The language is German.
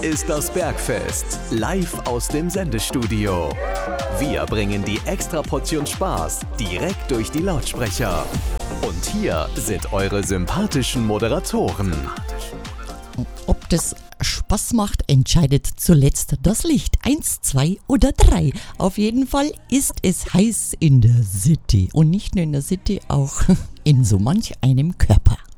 ist das Bergfest, live aus dem Sendestudio. Wir bringen die extra Portion Spaß direkt durch die Lautsprecher. Und hier sind eure sympathischen Moderatoren. Ob das Spaß macht, entscheidet zuletzt das Licht. 1, 2 oder 3. Auf jeden Fall ist es heiß in der City. Und nicht nur in der City, auch in so manch einem Körper.